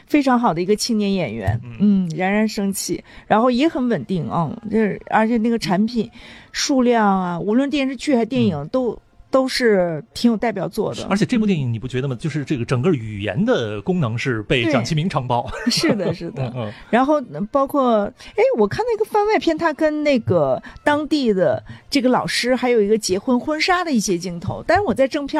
非常好的一个青年演员，冉冉升起，然后也很稳定啊，而且那个产品数量啊，无论电视剧还是电影都是挺有代表作的。 而且这部电影你不觉得吗？就是这个整个语言的功能是被蒋奇明承包。 是的，是的。然后包括我看那个番外片，他跟那个当地的这个老师还有一个结婚婚纱的一些镜头，但是我在正片